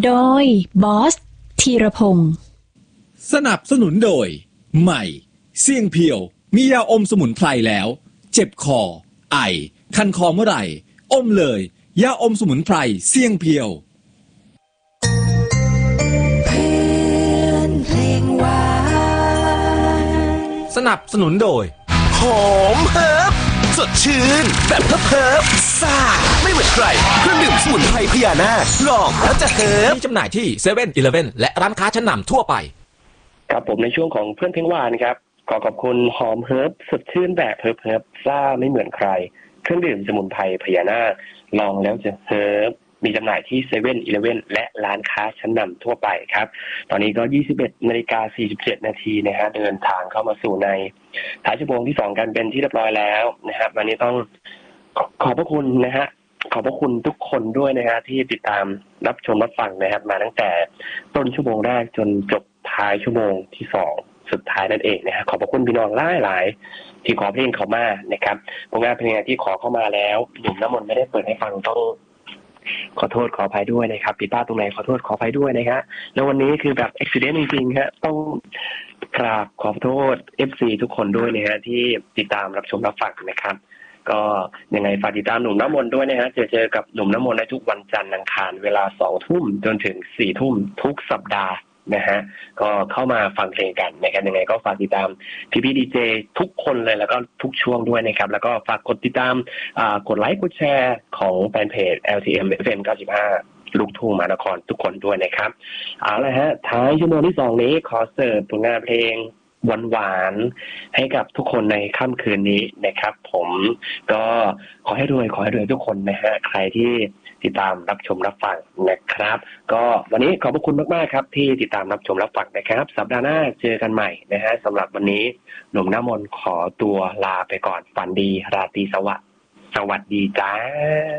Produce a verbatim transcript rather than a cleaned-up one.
โดยบอสธีรพงศ์สนับสนุนโดยใหม่เสี่ยงเพียวมียาอมสมุนไพรแล้วเจ็บคอไอคันคอเมื่อไหร่อมเลยยาอมสมุนไพรเสี่ยงเพียวสนับสนุนโดยหอมเฮิร์บสดชื่นแบบเฮิร์บเฮิร์บซ่าไม่เหมือนใครเครื่องดื่มสมุนไพรพญานาคลองแล้วจะเฮิร์บมีจำหน่ายที่เซเว่นอีเลฟเว่นและร้านค้าชั้นนำทั่วไปครับผมในช่วงของเพื่อนเพ่งวานครับขอขอบคุณหอมเฮิร์บสดชื่นแบบเฮิร์บเฮิร์บซ่าไม่เหมือนใครเครื่องดื่มสมุนไพรพญานาคลองแล้วจะเฮิร์บมีจำหน่ายที่เซเว่นอีเลฟเว่นและร้านค้าชั้นนำทั่วไปครับตอนนี้ก็ยี่สิบเอ็ดนาฬิกาสี่สิบเจ็ดนาทีนะฮะเดินทางเข้ามาสู่ในท้ายชั่วโมงที่สองกันเป็นที่เรียบร้อยแล้วนะครับวันนี้ต้องขอบพระคุณนะฮะขอบพระคุณทุกคนด้วยนะฮะที่ติดตามรับชมรับฟังนะครับมาตั้งแต่ต้นชั่วโมงแรกจนจบท้ายชั่วโมงที่สองสุดท้ายนั่นเองนะฮะขอบพระคุณพี่น้องหลายหลายที่ขอเพลงเขามานะครับผลงานเพลงที่ขอเข้ามาแล้วหนุ่มน้ำมนต์ไม่ได้เปิดให้ฟังต้องขอโทษขออภัยด้วยนะครับผิดพลาดตรงไหนขอโทษขออภัยด้วยนะฮะแล้ววันนี้คือแบบอุบิเหตุจริงๆฮะต้องกราบขอโทษ เอฟ ซี ทุกคนด้วยนะฮะที่ติดตามรับชมรับฟังนะครับก็ยังไงฝากติดตามหนุ่มน้ำมนต์ด้วยนะฮะเจอเจอกับหนุ่มน้ำมนต์ในทุกวันจันทร์อังคารเวลาสองทุ่มจนถึงสี่ทุ่มทุกสัปดาห์นะฮะก็เข้ามาฟังเพลงกันนะครับยังไงก็ฝากติดตามพี่พี่ดีเจทุกคนเลยแล้วก็ทุกช่วงด้วยนะครับแล้วก็ฝากกดติดตามกดไลค์กดแชร์ของแฟนเพจ แอล ที เอ็ม เอฟ เอ็ม เก้าสิบห้าลูกทุ่งมหานครทุกคนด้วยนะครับเอาละฮะท้ายชั่วโมงที่สองนี้ขอเสิร์ฟผลงานเพลงหวานๆให้กับทุกคนในค่ำคืนนี้นะครับผมก็ขอให้รวยขอให้รวยทุกคนนะฮะใครที่ติดตามรับชมรับฟังนะครับก็วันนี้ขอบพระคุณมากๆครับที่ติดตามรับชมรับฟังนะครับสัปดาห์หน้าเจอกันใหม่นะฮะสำหรับวันนี้หนุ่มน้ำมนต์ขอตัวลาไปก่อนฝันดีราตรีสวัสดิ์สวัสดีจ้า